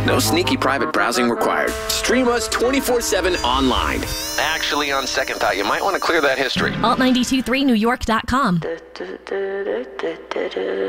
No sneaky private browsing required. Stream us 24/7 online. Actually, on second thought, you might want to clear that history. Alt923NewYork.com.